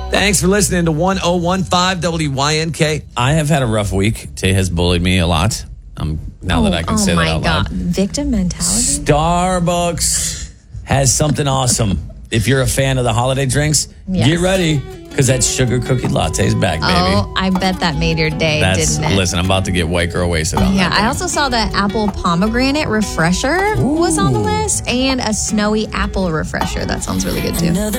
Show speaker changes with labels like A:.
A: Thanks for listening to 1015 WYNK.
B: I have had a rough week. Tay has bullied me a lot. Now that I can say that out loud.
C: Victim mentality.
B: Starbucks has something awesome. If you're a fan of the holiday drinks, get ready because that sugar cookie latte's back, baby.
C: Oh, I bet that made your day, didn't it?
B: Listen, I'm about to get white girl wasted on that.
C: Yeah, I also saw the apple pomegranate refresher was on the list and a snowy apple refresher. That sounds really good too.